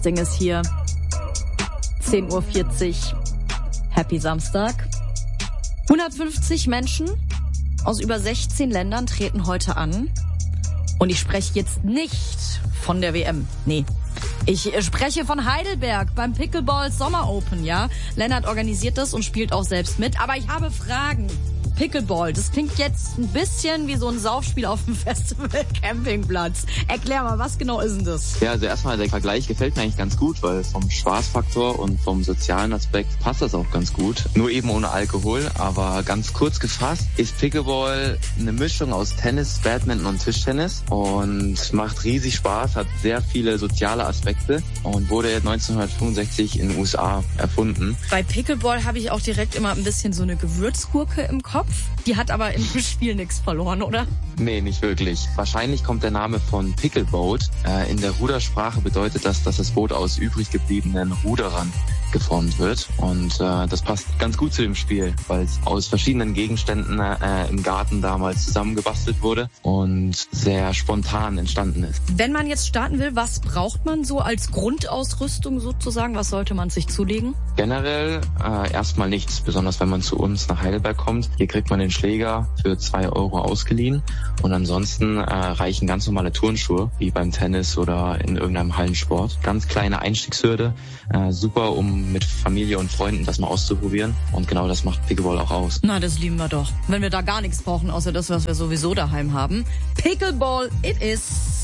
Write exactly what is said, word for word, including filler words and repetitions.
Ding ist hier. zehn Uhr vierzig. Happy Samstag. hundertfünfzig Menschen aus über sechzehn Ländern treten heute an. Und ich spreche jetzt nicht von der W M. Nee. Ich spreche von Heidelberg beim Pickleball Sommer Open, ja. Lennart organisiert das und spielt auch selbst mit. Aber ich habe Fragen. Pickleball, das klingt jetzt ein bisschen wie so ein Saufspiel auf dem Festival-Campingplatz. Erklär mal, was genau ist denn das? Ja, also erstmal, der Vergleich gefällt mir eigentlich ganz gut, weil vom Spaßfaktor und vom sozialen Aspekt passt das auch ganz gut. Nur eben ohne Alkohol, aber ganz kurz gefasst ist Pickleball eine Mischung aus Tennis, Badminton und Tischtennis und macht riesig Spaß, hat sehr viele soziale Aspekte und wurde neunzehnhundertfünfundsechzig in den U S A erfunden. Bei Pickleball habe ich auch direkt immer ein bisschen so eine Gewürzgurke im Kopf. Die hat aber im Spiel nichts verloren, oder? Nee, nicht wirklich. Wahrscheinlich kommt der Name von Pickleboat. Äh, in der Rudersprache bedeutet das, dass das Boot aus übrig gebliebenen Ruderern geformt wird. Und äh, das passt ganz gut zu dem Spiel, weil es aus verschiedenen Gegenständen äh, im Garten damals zusammengebastelt wurde und sehr spontan entstanden ist. Wenn man jetzt starten will, was braucht man so als Grundausrüstung sozusagen? Was sollte man sich zulegen? Generell äh, erstmal nichts, besonders wenn man zu uns nach Heidelberg kommt. Hier kriegt man den Schläger für zwei Euro ausgeliehen und ansonsten äh, reichen ganz normale Turnschuhe, wie beim Tennis oder in irgendeinem Hallensport. Ganz kleine Einstiegshürde, äh, super, um mit Familie und Freunden das mal auszuprobieren und genau das macht Pickleball auch aus. Na, das lieben wir doch. Wenn wir da gar nichts brauchen, außer das, was wir sowieso daheim haben. Pickleball, it is.